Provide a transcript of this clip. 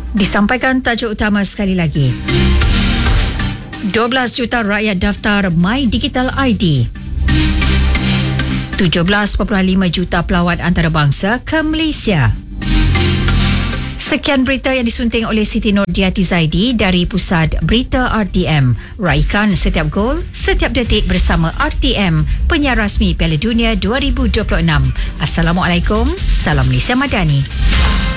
Disampaikan tajuk utama sekali lagi. 12 juta rakyat daftar My Digital ID. 17.5 juta pelawat antarabangsa ke Malaysia. Sekian berita yang disunting oleh Siti Nordiati Zaidi dari Pusat Berita RTM. Raikan setiap gol, setiap detik bersama RTM, penyiar rasmi Piala Dunia 2026. Assalamualaikum, salam Malaysia Madani.